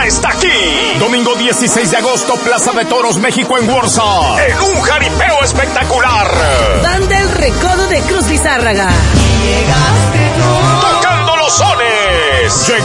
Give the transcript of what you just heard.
ya está aquí. Domingo 16 de agosto, Plaza de Toros, México, en Warsaw. En un jaripeo espectacular. Banda El Recodo de Cruz Lizárraga. Tocando los sones.